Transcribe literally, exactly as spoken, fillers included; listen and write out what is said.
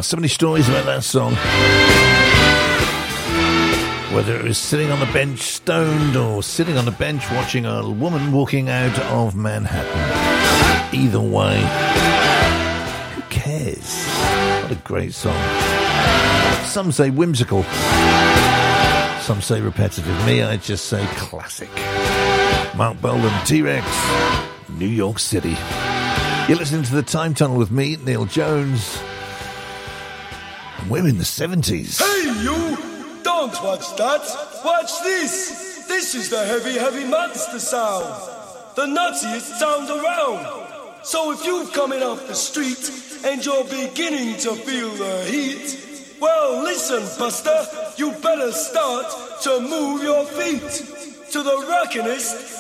So many stories about that song. Whether it was sitting on the bench stoned or sitting on the bench watching a woman walking out of Manhattan. Either way, who cares? What a great song. Some say whimsical. Some say repetitive. Me, I just say classic. Mark Bolan, T-Rex, New York City. You're listening to The Time Tunnel with me, Neil Jones. And we're in the seventies. Hey, you! Don't watch that. Watch this. This is the heavy, heavy monster sound. The nuttiest sound around. So if you're coming off the street and you're beginning to feel the heat, well, listen, Buster, you better start to move your feet to the rockinest